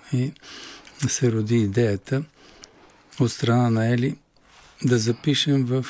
И се роди идеята от страна на Ели да запишем в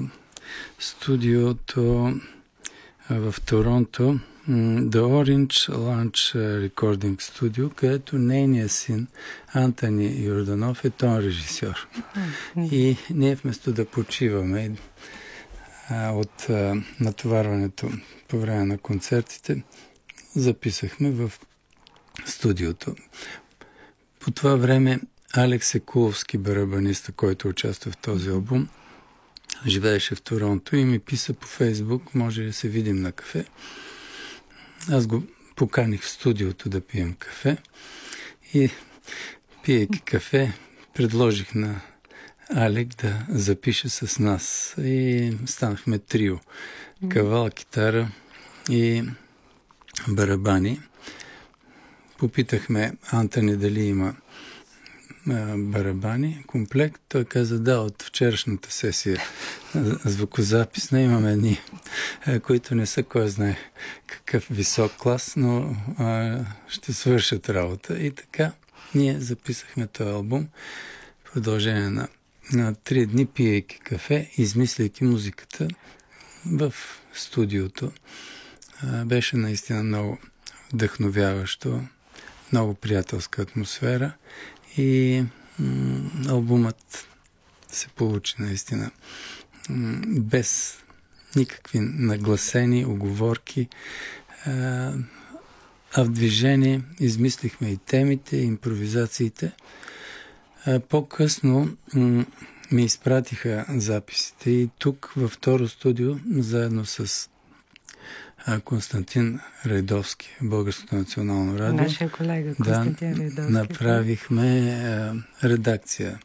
студиото в Торонто, The Orange Lounge Recording Studio, където нейният син Антони Йорданов е тон режисьор. И ние вместо да почиваме от натоварването по време на концертите, записахме в студиото. По това време Алекс Екуловски, барабаниста, който участва в този албум, живееше в Торонто и ми писа по Фейсбук, може да се видим на кафе. Аз го поканих в студиото да пием кафе и, пиейки кафе, предложих на Алек да запише с нас. И станахме трио. Кавал, китара и барабани. Попитахме Антони дали има барабани, комплект. Той каза да, от вчерашната сесия звукозаписна имаме едни, които не са кой знае какъв висок клас, но ще свършат работа. И така ние записахме този албум в продължение на 3 дни, пиейки кафе, измисляйки музиката в студиото. Беше наистина много вдъхновяващо, много приятелска атмосфера и албумът се получи наистина без никакви нагласени уговорки, а в движение измислихме и темите, и импровизациите. По-късно ми изпратиха записите и тук във второ студио, заедно с Константин Райдовски, Българското национално радио. Нашия колега Константин Райдовски. Направихме редакция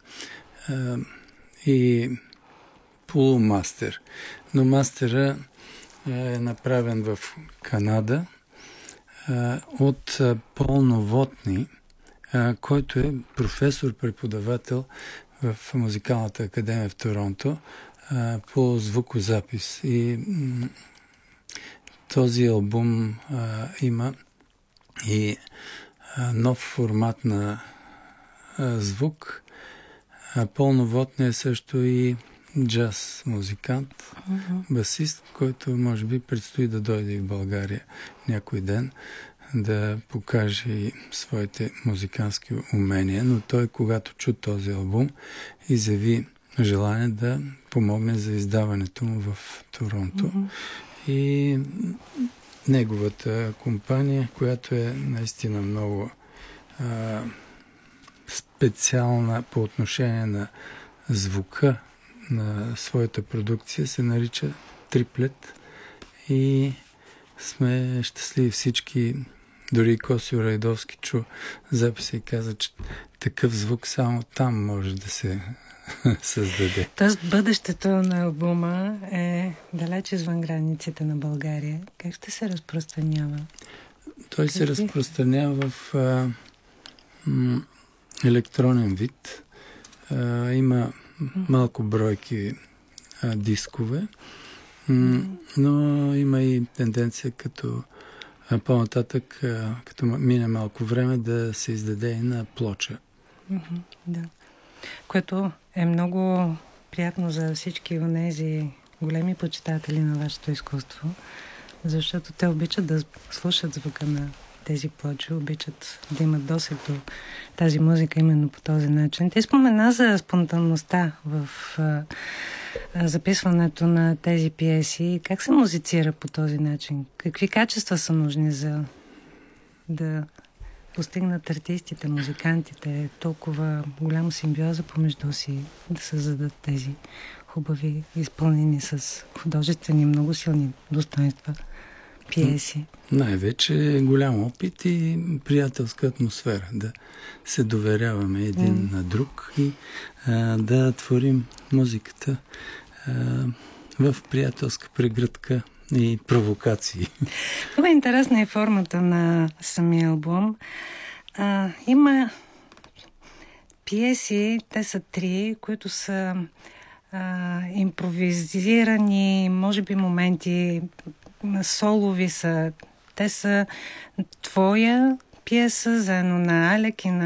и полумастер. Но мастера е направен в Канада от Пол Новотни, който е професор-преподавател в Музикалната академия в Торонто по звукозапис. И този албум има и нов формат на звук. Пол Новотни е също и джаз музикант, басист, който може би предстои да дойде и в България някой ден да покаже и своите музикантски умения, но той, когато чу този албум, изяви желание да помогне за издаването му в Торонто. И неговата компания, която е наистина много специална по отношение на звука на своята продукция, се нарича Триплет и сме щастливи всички. Дори Косио Райдовски чу записа и каза, че такъв звук само там може да се създаде. Тоест бъдещето на албума е далеч извън границите на България. Как ще се разпространява? Той се разпространява в електронен вид. Има малко бройки дискове, но има и тенденция като по-нататък, като мине малко време, да се издаде и на плоча. Да. Което е много приятно за всички онези големи почитатели на вашето изкуство, защото те обичат да слушат звука на тези плочи, обичат да имат досег до тази музика именно по този начин. Ти спомена за спонтанността в записването на тези пиеси. Как се музицира по този начин? Какви качества са нужни за да постигнат артистите, музикантите толкова голяма симбиоза помежду си, да създадат тези хубави, изпълнени с художествени, много силни достоинства пиеси? Най-вече голям опит и приятелска атмосфера. Да се доверяваме един на друг и да творим музиката в приятелска прегръдка и провокации. Много интересна е формата на самия албум. Има пиеси, те са 3, които са импровизирани, може би моменти солови са. Те са твоя пиеса, заедно на Алек и на